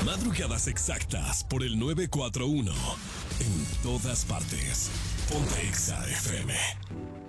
Madrugadas exactas por el 941. En todas partes. Ponte Exa FM.